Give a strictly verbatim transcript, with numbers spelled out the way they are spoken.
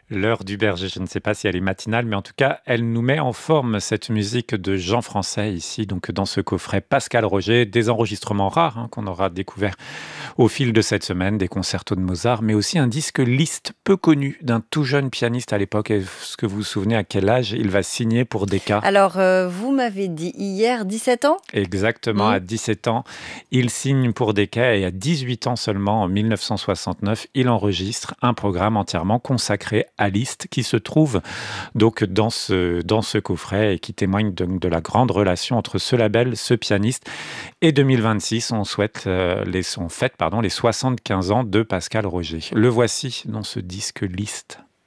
L'heure du berger, je ne sais pas si elle est matinale, mais en tout cas, elle nous met en forme, cette musique de Jean Français, ici, donc dans ce coffret Pascal Roger, des enregistrements rares hein, qu'on aura découvert au fil de cette semaine, des concertos de Mozart, mais aussi un disque Liszt peu connu d'un tout jeune pianiste à l'époque. Est-ce que vous vous souvenez à quel âge il va signer pour Decca? Alors, euh, vous m'avez dit hier dix-sept ans. Exactement, Hmm. à dix-sept ans, il signe pour Decca et à dix-huit ans seulement, en mille neuf cent soixante-neuf, il enregistre un programme entièrement consacré à Liszt qui se trouve donc dans ce, dans ce coffret et qui témoigne de, de la grande relation entre ce label, ce pianiste et deux mille vingt-six, on souhaite euh, les, on fête pardon, les soixante-quinze ans de Pascal Roger. Le voici dans ce disque Liszt.